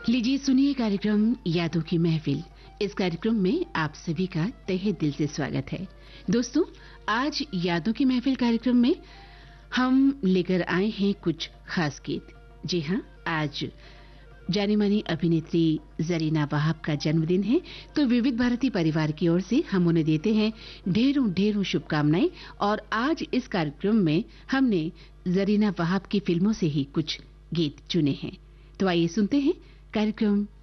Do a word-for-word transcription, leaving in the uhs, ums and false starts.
लीजिए सुनिए कार्यक्रम यादों की महफिल। इस कार्यक्रम में आप सभी का तहे दिल से स्वागत है। दोस्तों, आज यादों की महफिल कार्यक्रम में हम लेकर आए हैं कुछ खास गीत। जी हाँ, आज जानी मानी अभिनेत्री जरीना वहाब का जन्मदिन है, तो विविध भारती परिवार की ओर से हम उन्हें देते हैं ढेरों ढेरों शुभकामनाएं। और आज इस कार्यक्रम में हमने जरीना वहाब की फिल्मों से ही कुछ गीत चुने हैं। तो आइए सुनते हैं कार्यक्रम